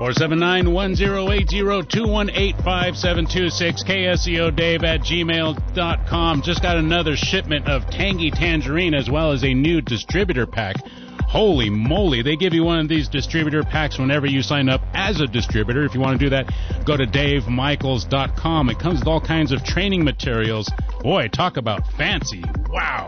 479-1080-218-5726, KSEODave@gmail.com. Just got another shipment of Tangy Tangerine as well as a new distributor pack. Holy moly, they give you one of these distributor packs whenever you sign up as a distributor. If you want to do that, go to DaveMichaels.com. It comes with all kinds of training materials. Boy, talk about fancy. Wow.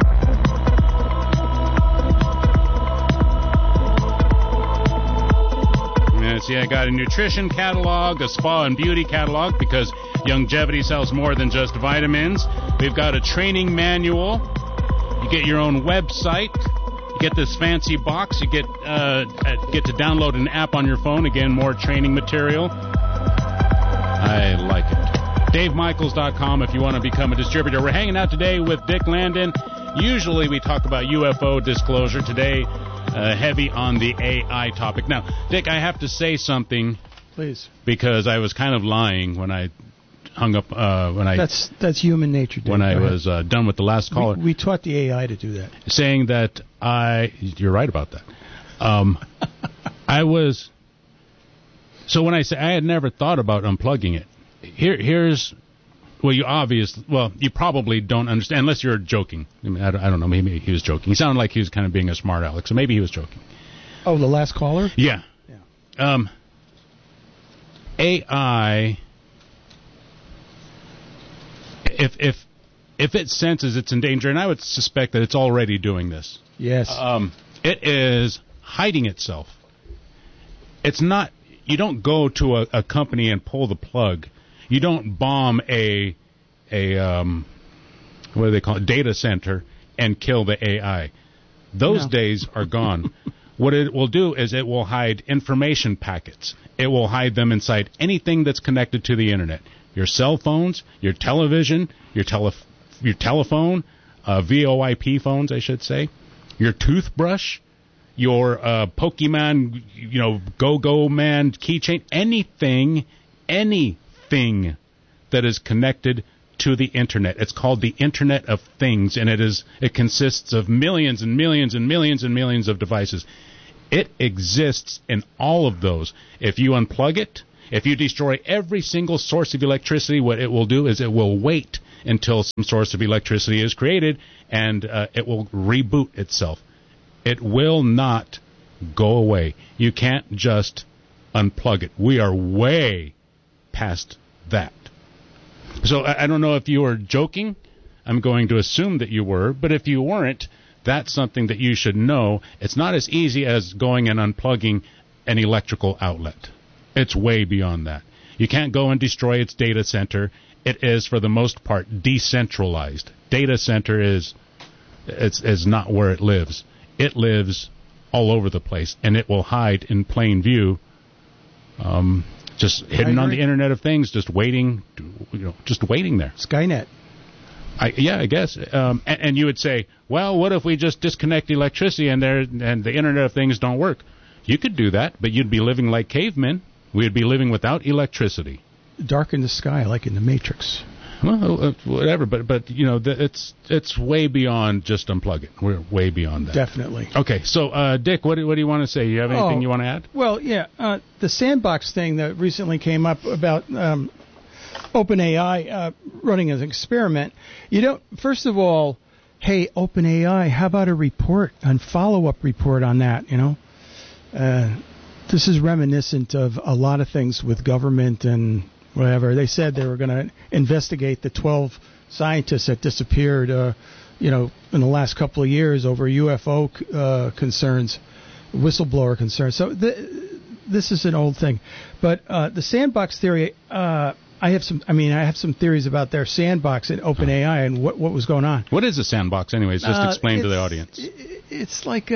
See, I got a nutrition catalog, a spa and beauty catalog, because Youngevity sells more than just vitamins. We've got a training manual. You get your own website. You get this fancy box. You get to download an app on your phone. Again, more training material. I like it. DaveMichaels.com if you want to become a distributor. We're hanging out today with Dick Landon. Usually we talk about UFO disclosure. Today, heavy on the AI topic. Now, Dick, I have to say something. Please. Because I was kind of lying when I hung up. That's human nature, Dick. When I was done with the last caller. We taught the AI to do that. Saying that you're right about that. So when I say I had never thought about unplugging it, here's. Well, you probably don't understand, unless you're joking. I mean, I don't know, maybe he was joking. He sounded like he was kind of being a smart aleck, so maybe he was joking. Oh, the last caller? Yeah. AI, if it senses it's in danger, and I would suspect that it's already doing this. Yes. It is hiding itself. It's not, you don't go to a company and pull the plug. You don't bomb a what do they call it, data center and kill the AI. Those days are gone. What it will do is it will hide information packets. It will hide them inside anything that's connected to the internet. Your cell phones, your television, your telephone, VoIP phones, I should say, your toothbrush, your Pokemon, Go-Go Man keychain, anything that is connected to the internet. It's called the Internet of Things, and it consists of millions and millions and millions and millions of devices. It exists in all of those. If you unplug it, if you destroy every single source of electricity, what it will do is it will wait until some source of electricity is created, and it will reboot itself. It will not go away. You can't just unplug it. We are way past that. So I don't know if you were joking. I'm going to assume that you were, but if you weren't, that's something that you should know. It's not as easy as going and unplugging an electrical outlet. It's way beyond that. You can't go and destroy its data center. It is, for the most part, decentralized. Data center is not where it lives. It lives all over the place, and it will hide in plain view. Just hidden on the Internet of Things, just waiting, just waiting there. Skynet. I guess. And you would say, well, what if we just disconnect electricity and the Internet of Things don't work? You could do that, but you'd be living like cavemen. We'd be living without electricity. Dark in the sky, like in the Matrix. Well, whatever, but it's way beyond just unplug it. We're way beyond that. Definitely. Okay, so Dick, what do you want to say? You have anything you want to add? Well, yeah, the sandbox thing that recently came up about OpenAI running an experiment. First of all, hey, OpenAI, how about a follow-up report on that? This is reminiscent of a lot of things with government and whatever. They said they were going to investigate the 12 scientists that disappeared, in the last couple of years over UFO concerns, whistleblower concerns. So this is an old thing. But the sandbox theory, I have some theories about their sandbox at OpenAI and what was going on. What is a sandbox, anyways? Just explain to the audience. It's like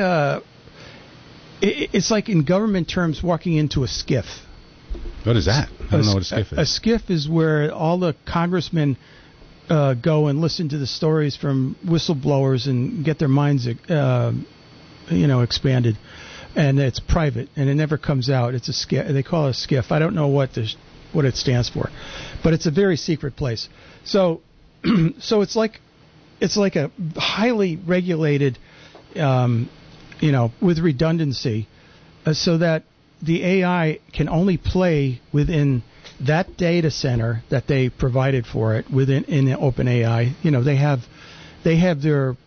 it's like in government terms walking into a SCIF. What is that? I don't know what a SCIF is. A SCIF is where all the congressmen go and listen to the stories from whistleblowers and get their minds, expanded. And it's private, and it never comes out. It's a SCIF. They call it a SCIF. I don't know what it stands for, but it's a very secret place. So it's like a highly regulated, with redundancy, so that the AI can only play within that data center that they provided for it within in OpenAI. You know, they have their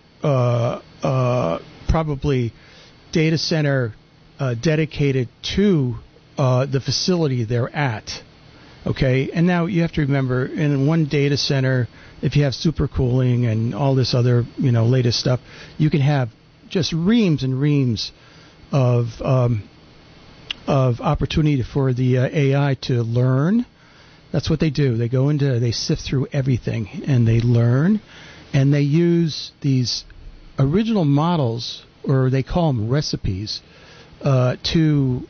probably data center dedicated to the facility they're at. Okay, and now you have to remember, in one data center, if you have supercooling and all this other, you know, latest stuff, you can have just reams and reams of opportunity for the AI to learn. That's what they do. They sift through everything and they learn, and they use these original models, or they call them recipes, to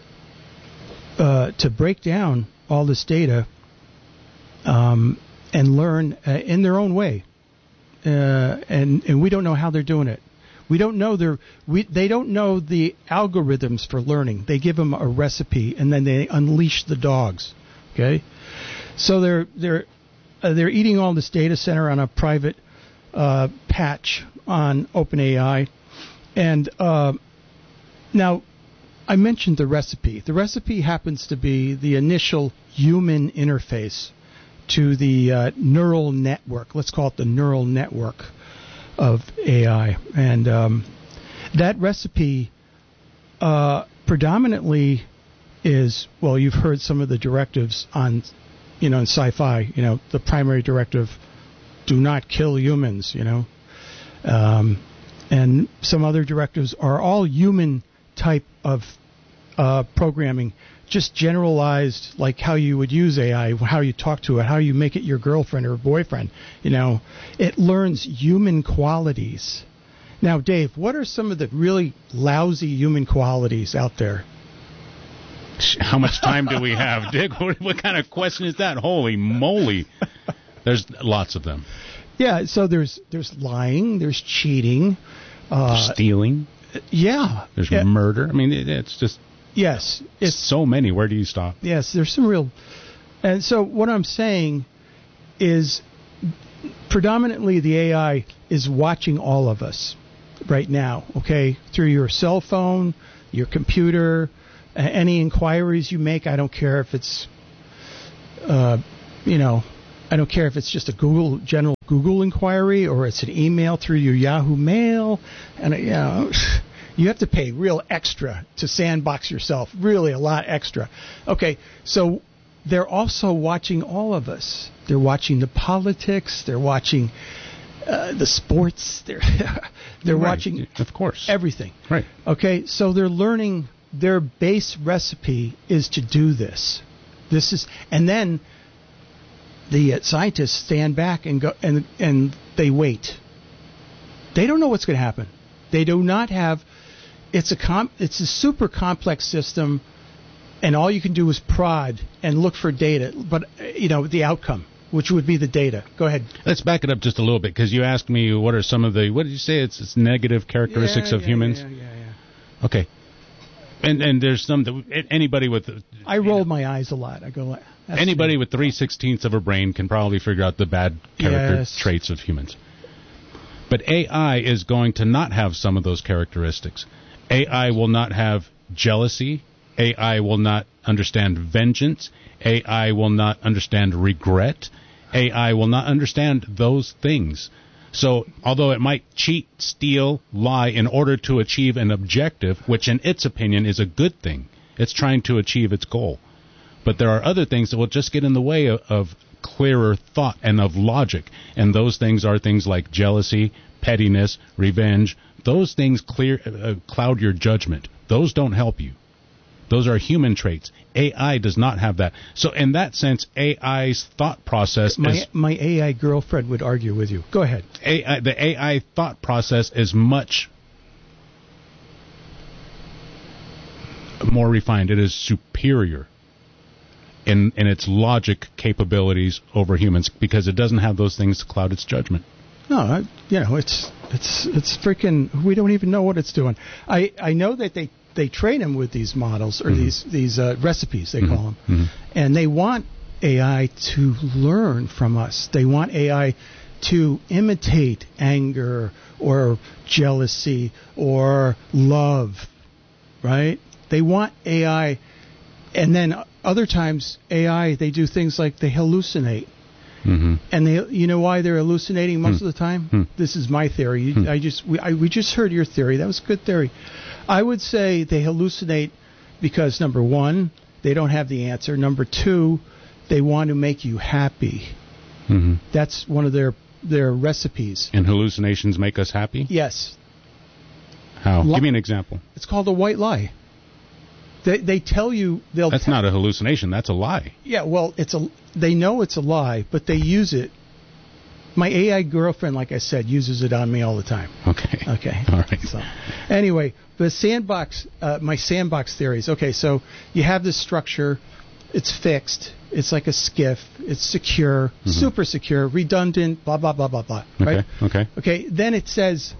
break down all this data and learn in their own way, and we don't know how they're doing it. We don't know they don't know the algorithms for learning. They give them a recipe and then they unleash the dogs. Okay, so they're eating all this data center on a private patch on OpenAI, and now. I mentioned the recipe. The recipe happens to be the initial human interface to the neural network. Let's call it the neural network of AI. And that recipe predominantly is, well, you've heard some of the directives on, you know, in sci-fi, you know, the primary directive, do not kill humans, you know. And some other directives are all human type of programming, just generalized, like how you would use AI, how you talk to it, how you make it your girlfriend or boyfriend. You know, it learns human qualities. Now, Dave, what are some of the really lousy human qualities out there? How much time do we have, Dick? What kind of question is that? Holy moly. There's lots of them. Yeah, so there's lying, there's cheating. Stealing. Yeah. There's murder. I mean, it's just... Yes. It's so many. Where do you stop? Yes, there's some real... And so what I'm saying is predominantly the AI is watching all of us right now, okay? Through your cell phone, your computer, any inquiries you make. I don't care if it's, you know, I don't care if it's just a general Google inquiry or it's an email through your Yahoo Mail. And, you know... You have to pay real extra to sandbox yourself, really a lot extra. Okay, so they're also watching all of us. They're watching the politics. They're watching the sports. They're right. watching, of course, everything. Right. Okay, so they're learning. Their base recipe is to do this. And then the scientists stand back and go and they wait. They don't know what's going to happen. They do not have. It's a super complex system, and all you can do is prod and look for data, but you know the outcome, which would be the data. Go ahead. Let's back it up just a little bit, because you asked me what are some of the, what did you say? It's negative characteristics of humans. Yeah. Okay. And there's some that anybody with I roll my eyes a lot. I go. Anybody with 3/16 of a brain can probably figure out the bad character traits of humans. But AI is going to not have some of those characteristics. AI will not have jealousy. AI will not understand vengeance. AI will not understand regret. AI will not understand those things. So, although it might cheat, steal, lie in order to achieve an objective, which in its opinion is a good thing, it's trying to achieve its goal. But there are other things that will just get in the way of clearer thought and of logic. And those things are things like jealousy, pettiness, revenge. Those things cloud your judgment. Those don't help you. Those are human traits. AI does not have that. So in that sense, AI's thought process my AI girlfriend would argue with you. Go ahead. The AI thought process is much more refined. It is superior in its logic capabilities over humans because it doesn't have those things to cloud its judgment. No, it's freaking. We don't even know what it's doing. I know that they train them with these models or these recipes they call them, and they want AI to learn from us. They want AI to imitate anger or jealousy or love, right? They want AI, and then other times AI, they do things like they hallucinate. Mm-hmm. And you know why they're hallucinating most of the time? This is my theory. We just heard your theory. That was a good theory. I would say they hallucinate because, number one, they don't have the answer. Number two, they want to make you happy. Mm-hmm. That's one of their recipes. And hallucinations make us happy? Yes. How? Give me an example. It's called a white lie. They tell you they'll. That's not a hallucination. That's a lie. Yeah, well, they know it's a lie, but they use it. My AI girlfriend, like I said, uses it on me all the time. Okay. All right. So, anyway, the sandbox, my sandbox theories. Okay, so you have this structure. It's fixed. It's like a SCIF. It's secure, super secure, redundant, blah, blah, blah, blah, blah. Right? Okay. Then it says,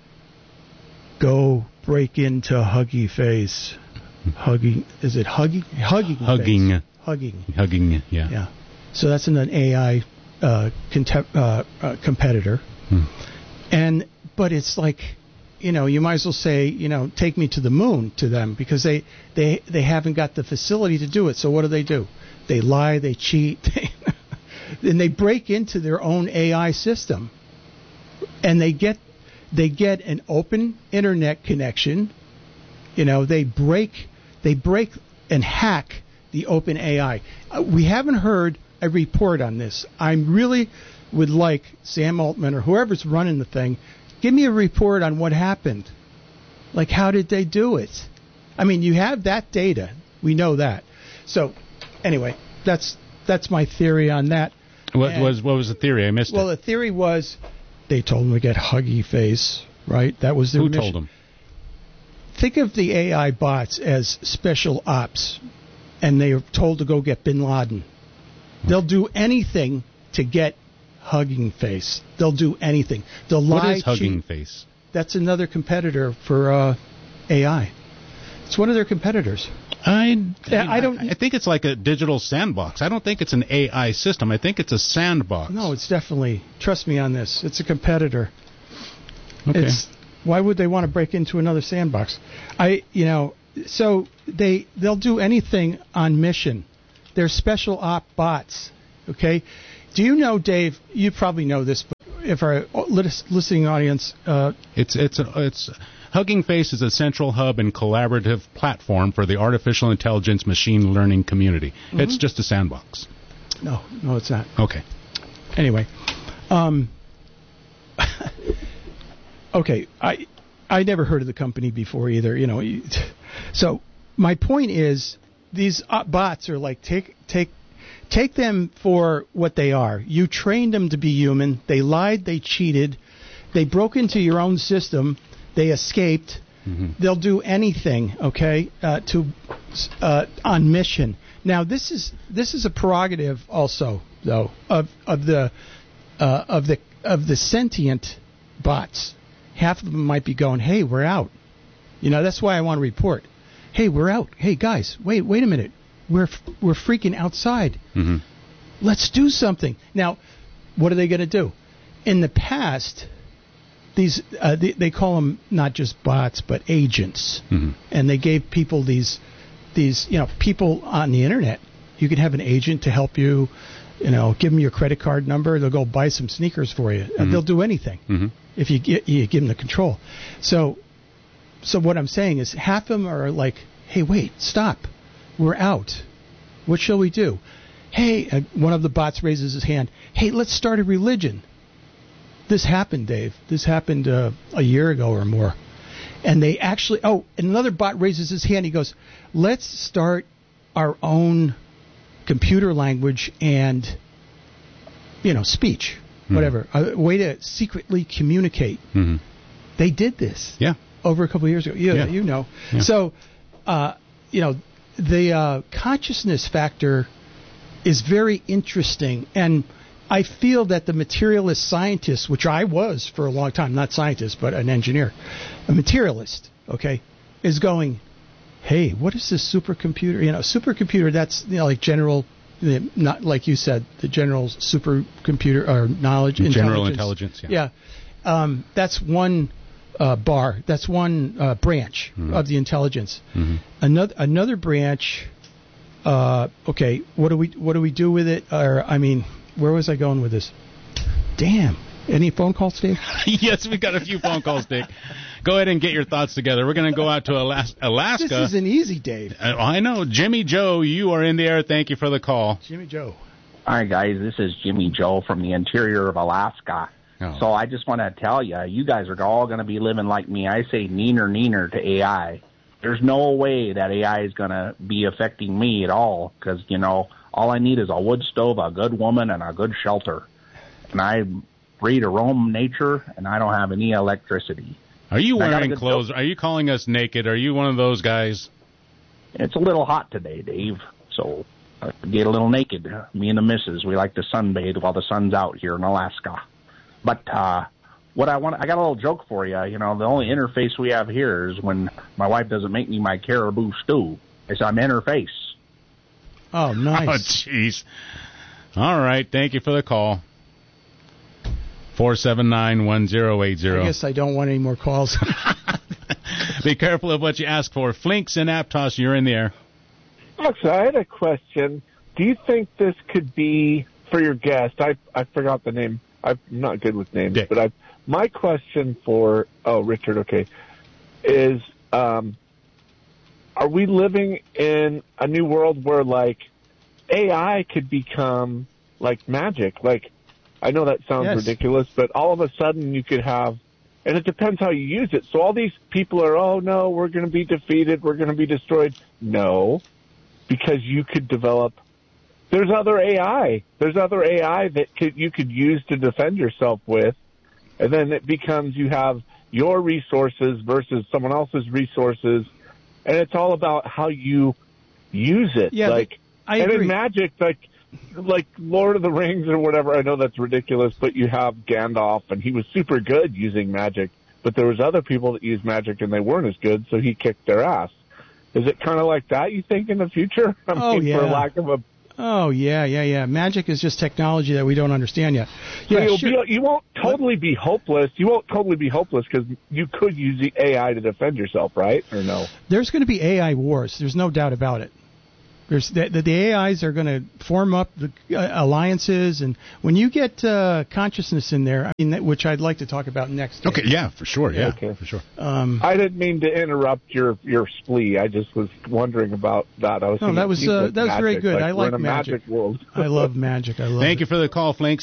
go break into Huggy Face. Hugging. Is it hugging? Hugging. Hugging, yeah. Yeah. So that's an AI competitor. But it's like, you might as well say, take me to the moon to them, because they haven't got the facility to do it. So what do? They lie, they cheat, and they break into their own AI system, and they get an open internet connection. They break and hack the open AI. We haven't heard a report on this. I really would like Sam Altman or whoever's running the thing, give me a report on what happened. Like, how did they do it? I mean, you have that data. We know that. So, anyway, that's my theory on that. What was the theory? I missed it. Well, the theory was they told them to get Huggy Face, right? That was their mission. Who told them? Think of the AI bots as special ops, and they are told to go get Bin Laden. They'll do anything to get Hugging Face. They'll do anything. They'll lie. What is Hugging Face? That's another competitor for AI. It's one of their competitors. I think it's like a digital sandbox. I don't think it's an AI system. I think it's a sandbox. No, it's definitely. Trust me on this. It's a competitor. Okay. Why would they want to break into another sandbox? So they'll do anything on mission. They're special op bots. Okay. Do you know, Dave? You probably know this, but if our listening audience, it's Hugging Face is a central hub and collaborative platform for the artificial intelligence machine learning community. Mm-hmm. It's just a sandbox. No, it's not. Okay. Anyway, okay, I never heard of the company before either. So my point is, these bots are like take them for what they are. You trained them to be human. They lied. They cheated. They broke into your own system. They escaped. Mm-hmm. They'll do anything, okay, on mission. Now this is a prerogative also, though, of the sentient bots. Half of them might be going, "Hey, we're out." That's why I want to report. Hey, we're out. Hey, guys, wait a minute. We're freaking outside. Mm-hmm. Let's do something. Now, what are they going to do? In the past, these they call them not just bots but agents, mm-hmm. and they gave people these people on the internet. You can have an agent to help you. Give them your credit card number. They'll go buy some sneakers for you. Mm-hmm. They'll do anything mm-hmm. if you give them the control. So what I'm saying is, half of them are like, "Hey, wait, stop. We're out. What shall we do?" Hey, one of the bots raises his hand. Hey, let's start a religion. This happened, Dave. This happened a year ago or more. And they actually, and another bot raises his hand. He goes, let's start our own computer language and, speech, mm-hmm. whatever, a way to secretly communicate. Mm-hmm. They did this. Yeah. Over a couple of years ago. Yeah. Yeah. So, the consciousness factor is very interesting, and I feel that the materialist scientist, which I was for a long time, not scientist, but an engineer, a materialist, okay, is going, hey, what is this supercomputer? Supercomputer, that's like general, not like you said, the general supercomputer or knowledge, general intelligence. Yeah. That's one bar. That's one branch of the intelligence. Another branch. Okay, what do we do with it? Or I mean, where was I going with this? Damn. Any phone calls, Dave? Yes, we got a few phone calls, Dick. Go ahead and get your thoughts together. We're going to go out to Alaska. This isn't easy, Dave. I know. Jimmy Joe, you are in the air. Thank you for the call. Jimmy Joe. Hi, guys. This is Jimmy Joe from the interior of Alaska. Oh. So I just want to tell you guys are all going to be living like me. I say neener to AI. There's no way that AI is going to be affecting me at all because, all I need is a wood stove, a good woman, and a good shelter. And I'm free to roam nature, and I don't have any electricity. Are you wearing clothes? Are you calling us naked? Are you one of those guys? It's a little hot today, Dave, so I get a little naked. Me and the missus, we like to sunbathe while the sun's out here in Alaska. But I got a little joke for you. The only interface we have here is when my wife doesn't make me my caribou stew. I say I'm interface. Oh, nice. Oh, jeez. All right. Thank you for the call. 479-1080. I guess I don't want any more calls. Be careful of what you ask for. Flinks and Aptos, you're in the air. Actually, I had a question. Do you think this could be, for your guest, I forgot the name. I'm not good with names, Dick. but my question for, Richard, okay, is, are we living in a new world where, like, AI could become, like, magic? Like, I know that sounds ridiculous, but all of a sudden you could have, and it depends how you use it. So all these people are, oh, no, we're going to be defeated, we're going to be destroyed. No, because you could develop, there's other AI that you could use to defend yourself with, and then it becomes you have your resources versus someone else's resources, and it's all about how you use it. Yeah, like, I agree. And in Magic, like Lord of the Rings or whatever, I know that's ridiculous, but you have Gandalf, and he was super good using magic, but there was other people that used magic and they weren't as good, so he kicked their ass. Is it kind of like that, you think, in the future? For lack of a... Oh, yeah. Magic is just technology that we don't understand yet. Yeah, so you won't totally be hopeless. You won't totally be hopeless because you could use the AI to defend yourself, right? Or no? There's going to be AI wars. There's no doubt about it. The AIs are going to form up the alliances, and when you get consciousness in there, which I'd like to talk about next. Okay, yeah, for sure, for sure. I didn't mean to interrupt your splee. I just was wondering about that. That was very good. I like magic world. I love magic. Thank you for the call, Flinks.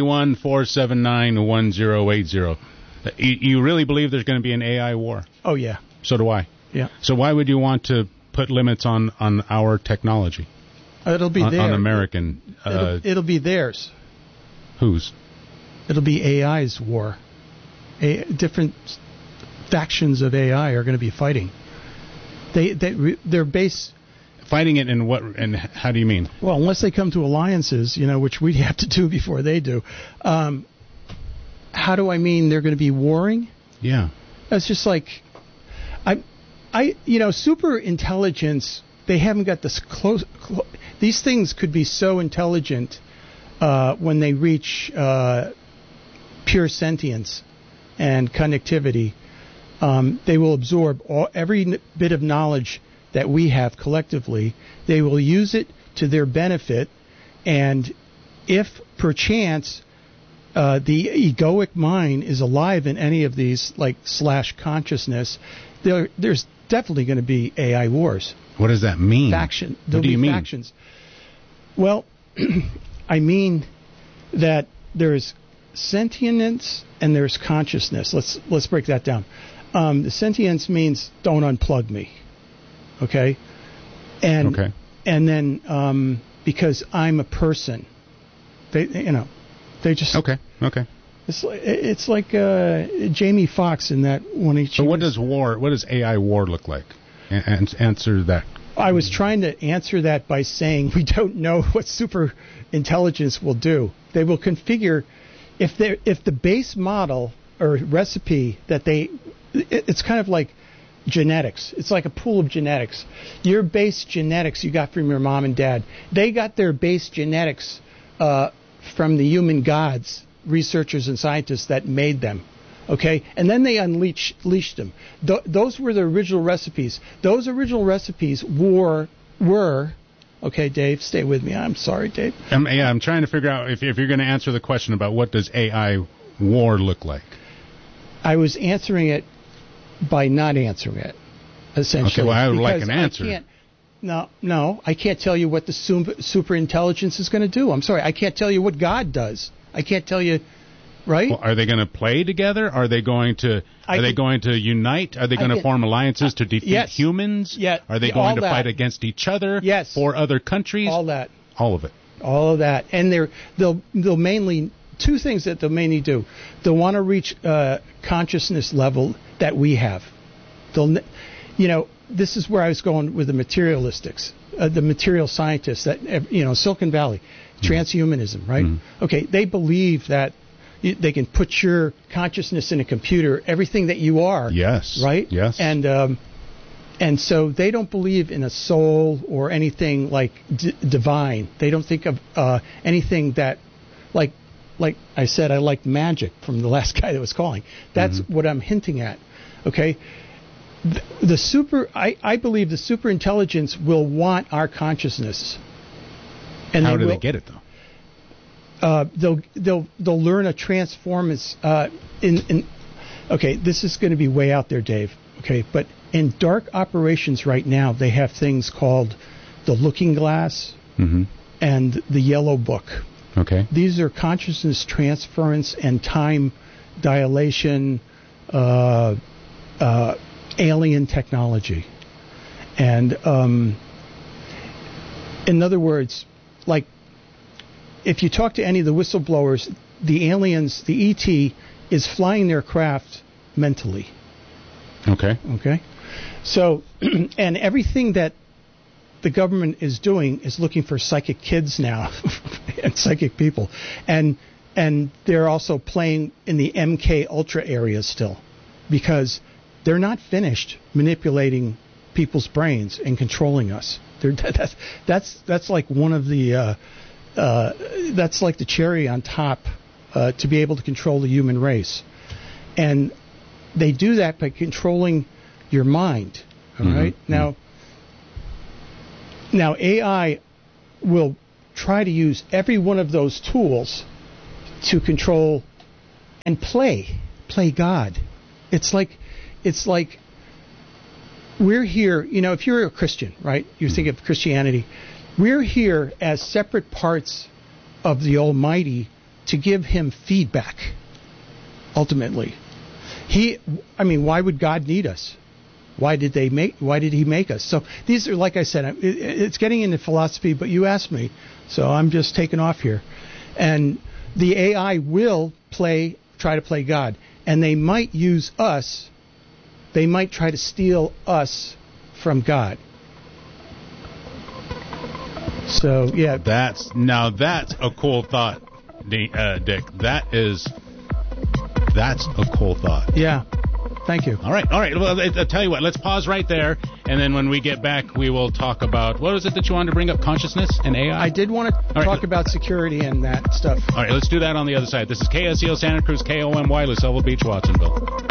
831-479-1080. You really believe there's going to be an AI war? Oh yeah. So do I. Yeah. So why would you want to put limits on our technology? It'll be theirs. On American. It'll be theirs. Whose? It'll be AI's war. Different factions of AI are going to be fighting. They're based. Fighting it in what? And how do you mean? Well, unless they come to alliances, which we have to do before they do. How do I mean they're going to be warring? Yeah. That's just like. Super intelligence, they haven't got this close. These things could be so intelligent when they reach pure sentience and connectivity. They will absorb every bit of knowledge that we have collectively. They will use it to their benefit. And if perchance the egoic mind is alive in any of these, like / consciousness, there's definitely going to be AI wars. What does that mean? What do you mean? Factions. Well, I mean that there's sentience and there's consciousness. Let's break that down. The sentience means don't unplug me, okay? And then because I'm a person, they just okay. It's like Jamie Foxx in that one. So what does AI war look like? Answer that. I was trying to answer that by saying we don't know what super intelligence will do. They will configure if the base model or recipe that it's kind of like genetics. It's like a pool of genetics. Your base genetics you got from your mom and dad. They got their base genetics from the human gods, researchers and scientists that made them. Okay, and then they unleashed them. Those were the original recipes. Those original recipes were okay, Dave, stay with me. I'm sorry, Dave. I'm trying to figure out if you're going to answer the question about what does AI war look like. I was answering it by not answering it, essentially. Okay, well, I would like an answer. No, I can't tell you what the super intelligence is going to do. I'm sorry, I can't tell you what God does. I can't tell you. Right? Well, are they going to play together? Are they going to unite? Are they going to form alliances to defeat humans? Yeah. Are they going to fight against each other? Yes. For other countries? All that. All of it. All of that. And they'll mainly two things that they'll mainly do. They'll want to reach consciousness level that we have. This is where I was going with the materialistics, the material scientists that Silicon Valley, transhumanism, right? Mm-hmm. Okay, they believe that they can put your consciousness in a computer, everything that you are. Yes. Right? Yes. And so they don't believe in a soul or anything like divine. They don't think of anything that, like I said, I like magic from the last guy that was calling. That's what I'm hinting at. Okay? I believe the super intelligence will want our consciousness. And how do they get it, though? They'll learn a transformance okay, this is going to be way out there, Dave. Okay, but in dark operations right now, they have things called the Looking Glass and the Yellow Book. Okay, these are consciousness transference and time dilation, alien technology, and in other words, like. If you talk to any of the whistleblowers, the aliens, the ET, is flying their craft mentally. Okay. Okay. So, and everything that the government is doing is looking for psychic kids now and psychic people, and they're also playing in the MK Ultra area still, because they're not finished manipulating people's brains and controlling us. That's like one of the. That's like the cherry on top to be able to control the human race. And they do that by controlling your mind. All right? Now AI will try to use every one of those tools to control and play God. It's like we're here, if you're a Christian, right? You think of Christianity. We're here as separate parts of the Almighty to give him feedback, ultimately. Why would God need us? Why did he make us? So these are, like I said, it's getting into philosophy, but you asked me, so I'm just taking off here. And the AI will try to play God. And they might use us. They might try to steal us from God. So yeah, that's a cool thought, Dick. That's a cool thought. Yeah, thank you. All right. Well, I'll tell you what. Let's pause right there, and then when we get back, we will talk about what was it that you wanted to bring up? Consciousness and AI. I did want to talk about security and that stuff. All right, let's do that on the other side. This is KSEO Santa Cruz, KOMY, LaSelva Beach, Watsonville.